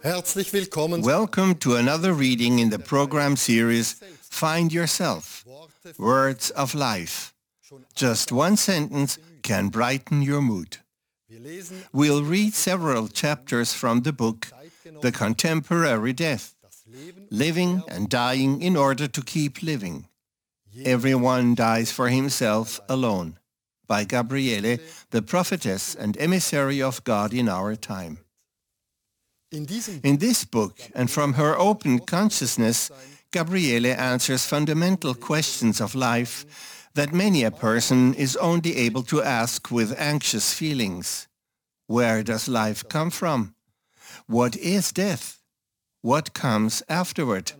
Herzlich willkommen. Welcome to another reading in the program series Find Yourself, Words of Life. Just one sentence can brighten your mood. We'll read several chapters from the book The Contemporary Death, Living and Dying in Order to Keep Living. Everyone dies for himself alone, by Gabriele, the prophetess and emissary of God in our time. In this book, and from her open consciousness, Gabriele answers fundamental questions of life that many a person is only able to ask with anxious feelings. Where does life come from? What is death? What comes afterward?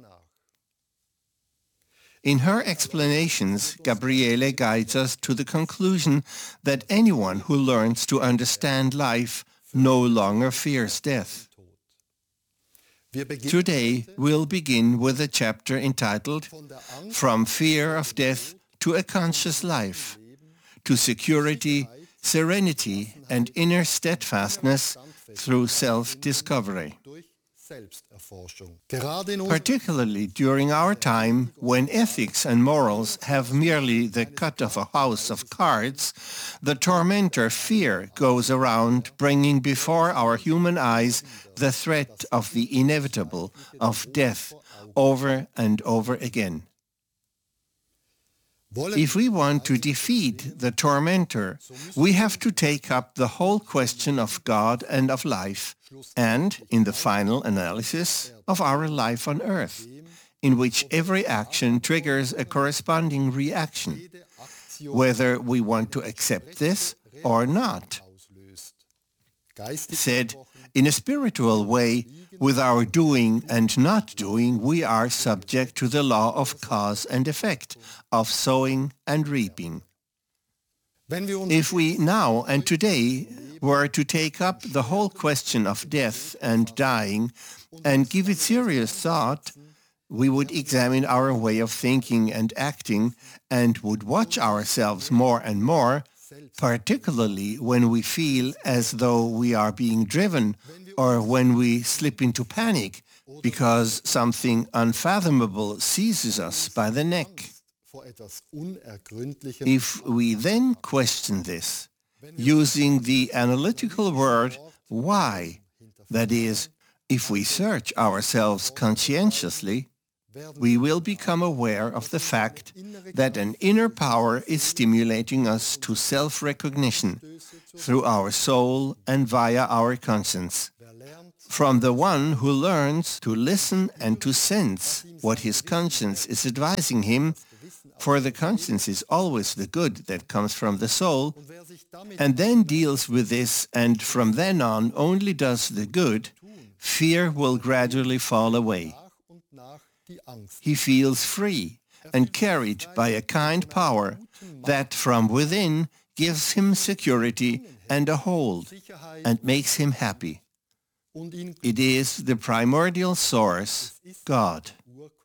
In her explanations, Gabriele guides us to the conclusion that anyone who learns to understand life no longer fears death. Today, we'll begin with a chapter entitled From Fear of Death to a Conscious Life, to Security, Serenity, and Inner Steadfastness through Self-Discovery. Particularly during our time, when ethics and morals have merely the cut of a house of cards, the tormentor fear goes around bringing before our human eyes the threat of the inevitable, of death, over and over again. If we want to defeat the tormentor, we have to take up the whole question of God and of life, and, in the final analysis, of our life on earth, in which every action triggers a corresponding reaction, whether we want to accept this or not. Said in a spiritual way, with our doing and not doing, we are subject to the law of cause and effect, of sowing and reaping. If we now and today were to take up the whole question of death and dying and give it serious thought, we would examine our way of thinking and acting and would watch ourselves more and more, particularly when we feel as though we are being driven or when we slip into panic because something unfathomable seizes us by the neck. If we then question this, using the analytical word why, that is, if we search ourselves conscientiously, we will become aware of the fact that an inner power is stimulating us to self-recognition through our soul and via our conscience. From the one who learns to listen and to sense what his conscience is advising him, for the conscience is always the good that comes from the soul, and then deals with this and from then on only does the good, fear will gradually fall away. He feels free and carried by a kind power that from within gives him security and a hold and makes him happy. It is the primordial source, God.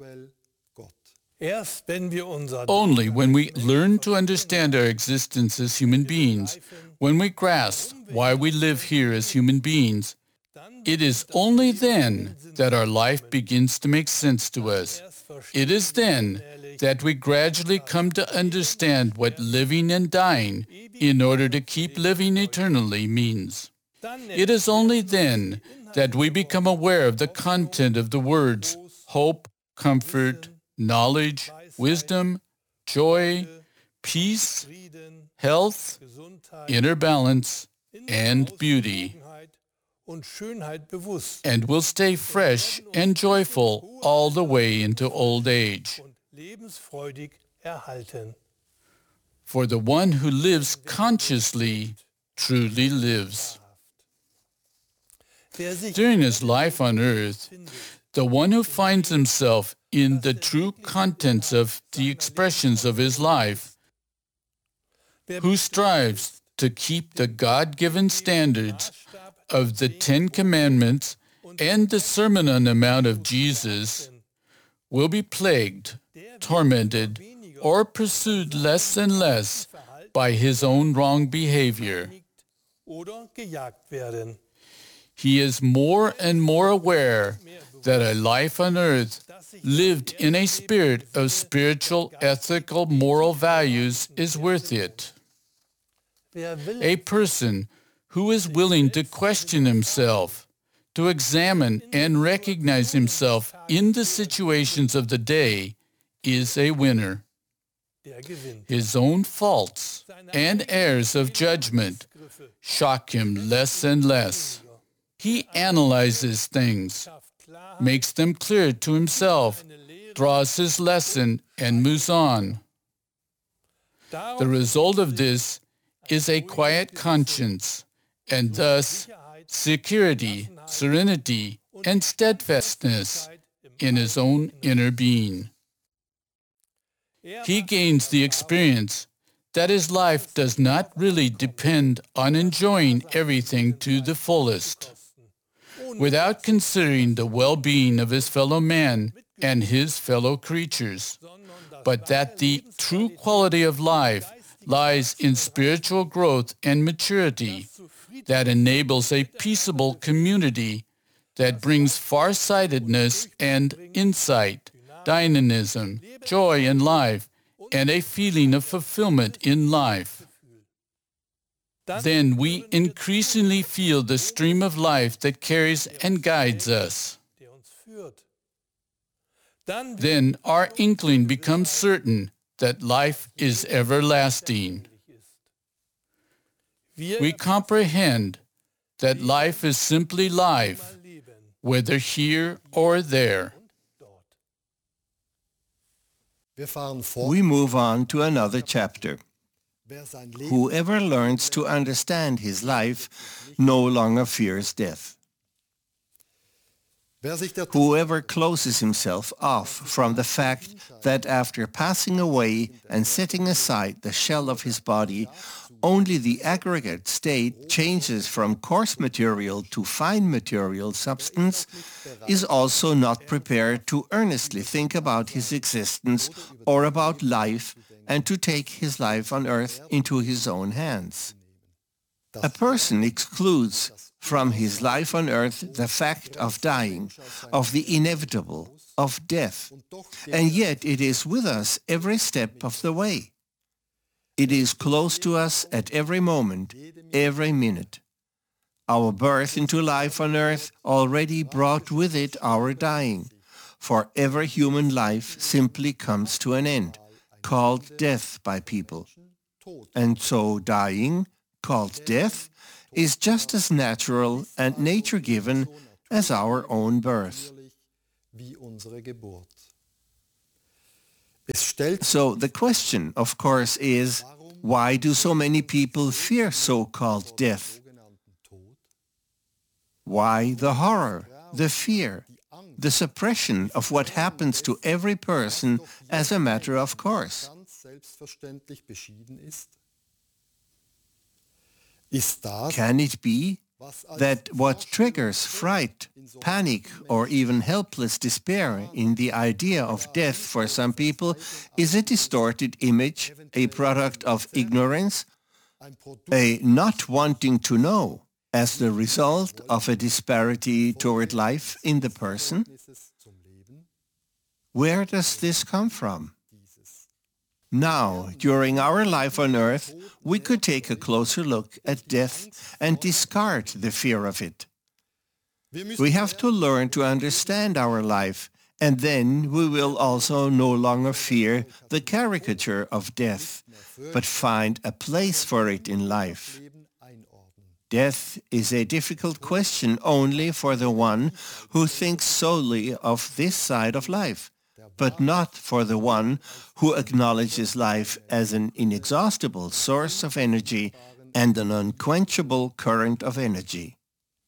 Only when we learn to understand our existence as human beings, when we grasp why we live here as human beings, it is only then that our life begins to make sense to us. It is then that we gradually come to understand what living and dying in order to keep living eternally means. It is only then that we become aware of the content of the words hope, comfort, knowledge, wisdom, joy, peace, health, inner balance, and beauty, and will stay fresh and joyful all the way into old age. For the one who lives consciously truly lives. During his life on earth, the one who finds himself in the true contents of the expressions of his life, who strives to keep the God-given standards of the Ten Commandments and the Sermon on the Mount of Jesus, will be plagued, tormented, or pursued less and less by his own wrong behavior. he is more and more aware that a life on earth lived in a spirit of spiritual, ethical, moral values is worth it. A person who is willing to question himself, to examine and recognize himself in the situations of the day, is a winner. His own faults and errors of judgment shock him less and less. He analyzes things, makes them clear to himself, draws his lesson, and moves on. The result of this is a quiet conscience, and thus security, serenity, and steadfastness in his own inner being. He gains the experience that his life does not really depend on enjoying everything to the fullest, without considering the well-being of his fellow man and his fellow creatures, but that the true quality of life lies in spiritual growth and maturity that enables a peaceable community that brings far-sightedness and insight, dynamism, joy in life, and a feeling of fulfillment in life. Then we increasingly feel the stream of life that carries and guides us. Then our inkling becomes certain that life is everlasting. We comprehend that life is simply life, whether here or there. We move on to another chapter. Whoever learns to understand his life no longer fears death. Whoever closes himself off from the fact that after passing away and setting aside the shell of his body, only the aggregate state changes from coarse material to fine material substance, is also not prepared to earnestly think about his existence or about life and to take his life on earth into his own hands. A person excludes from his life on earth the fact of dying, of the inevitable, of death, and yet it is with us every step of the way. It is close to us at every moment, every minute. Our birth into life on earth already brought with it our dying, for every human life simply comes to an end, called death by people. And so dying, called death, is just as natural and nature-given as our own birth. So the question, of course, is, why do so many people fear so-called death? Why the horror, the fear, the suppression of what happens to every person as a matter of course? Can it be that what triggers fright, panic, or even helpless despair in the idea of death for some people is a distorted image, a product of ignorance, a not wanting to know as the result of a disparity toward life in the person? Where does this come from? Now, during our life on earth, we could take a closer look at death and discard the fear of it. We have to learn to understand our life, and then we will also no longer fear the caricature of death, but find a place for it in life. Death is a difficult question only for the one who thinks solely of this side of life, but not for the one who acknowledges life as an inexhaustible source of energy and an unquenchable current of energy.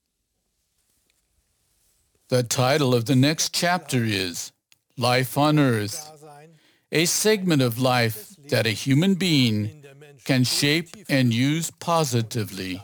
The title of the next chapter is Life on Earth, a segment of life that a human being can shape and use positively.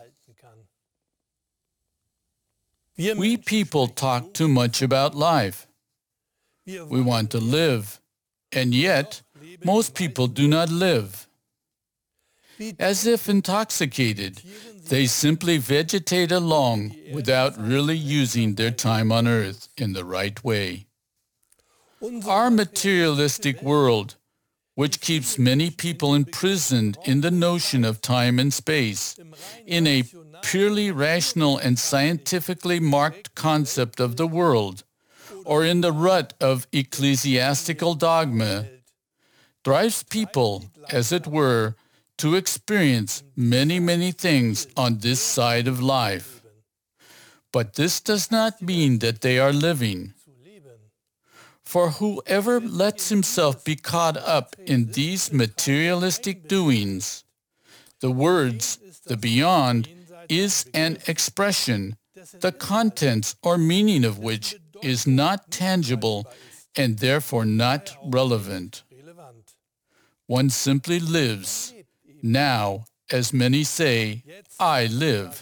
We people talk too much about life. We want to live, and yet most people do not live. As if intoxicated, they simply vegetate along without really using their time on earth in the right way. Our materialistic world, which keeps many people imprisoned in the notion of time and space, in a purely rational and scientifically marked concept of the world, or in the rut of ecclesiastical dogma, drives people, as it were, to experience many, many things on this side of life. But this does not mean that they are living. For whoever lets himself be caught up in these materialistic doings, the words, the beyond, is an expression, the contents or meaning of which is not tangible and therefore not relevant. One simply lives. Now, as many say, I live.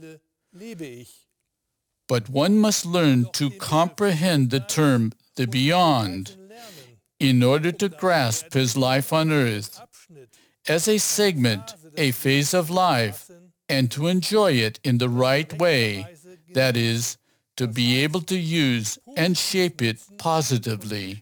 But one must learn to comprehend the term the beyond in order to grasp his life on earth as a segment, a phase of life, and to enjoy it in the right way, that is, to be able to use and shape it positively.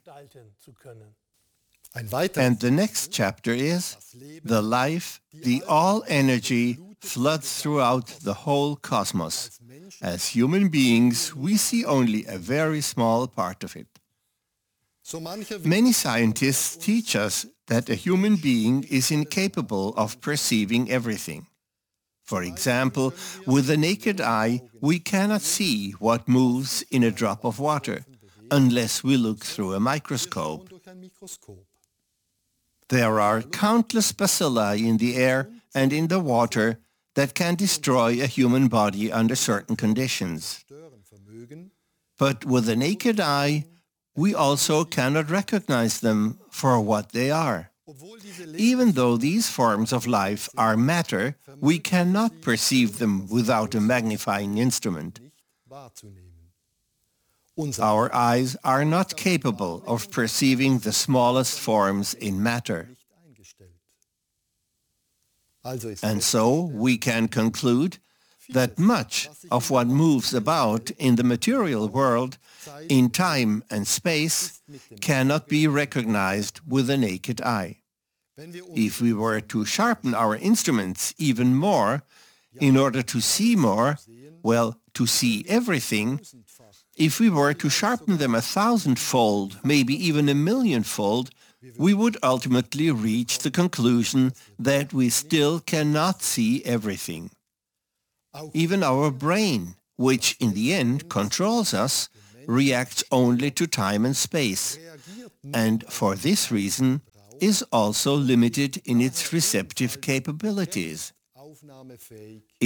And the next chapter is the life, the all-energy floods throughout the whole cosmos. As human beings, we see only a very small part of it. Many scientists teach us that a human being is incapable of perceiving everything. For example, with the naked eye, we cannot see what moves in a drop of water, unless we look through a microscope. There are countless bacilli in the air and in the water that can destroy a human body under certain conditions. But with the naked eye, we also cannot recognize them for what they are. Even though these forms of life are matter, we cannot perceive them without a magnifying instrument. Our eyes are not capable of perceiving the smallest forms in matter. And so we can conclude that much of what moves about in the material world, in time and space, cannot be recognized with the naked eye. If we were to sharpen our instruments even more, in order to see more, well, to see everything, if we were to sharpen them 1,000-fold, maybe even 1,000,000-fold, we would ultimately reach the conclusion that we still cannot see everything. Even our brain, which in the end controls us, reacts only to time and space, and for this reason is also limited in its receptive capabilities.